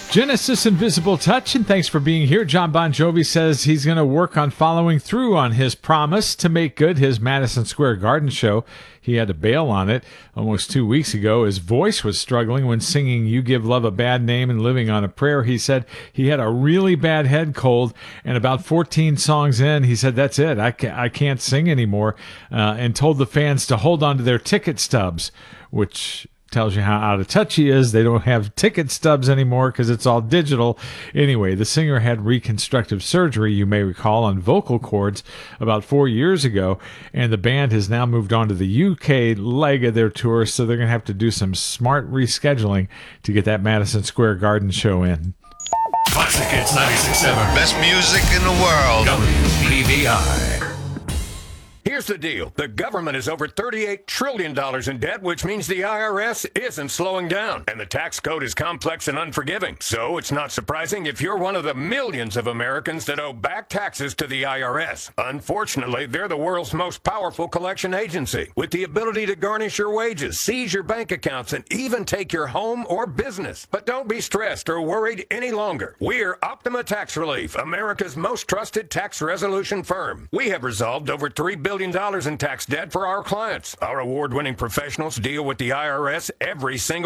Genesis Invisible Touch, and thanks for being here. John Bon Jovi says he's going to work on following through on his promise to make good his Madison Square Garden show. He had to bail on it almost 2 weeks ago. His voice was struggling when singing You Give Love a Bad Name and Living on a Prayer. He said he had a really bad head cold, and about 14 songs in, he said, that's it. I can't sing anymore, and told the fans to hold on to their ticket stubs, which tells you how out of touch he is. They don't have ticket stubs anymore because it's all digital. Anyway, the singer had reconstructive surgery, you may recall, on vocal cords about 4 years ago, and the band has now moved on to the UK leg of their tour, so they're going to have to do some smart rescheduling to get that Madison Square Garden show in. Classic Hits 96.7. Best music in the world. WBVI. Here's the deal. The government is over $38 trillion in debt, which means the IRS isn't slowing down. And the tax code is complex and unforgiving. So it's not surprising if you're one of the millions of Americans that owe back taxes to the IRS. Unfortunately, they're the world's most powerful collection agency, with the ability to garnish your wages, seize your bank accounts, and even take your home or business. But don't be stressed or worried any longer. We're Optima Tax Relief, America's most trusted tax resolution firm. We have resolved over $3 billion in tax debt for our clients. Our award-winning professionals deal with the IRS every single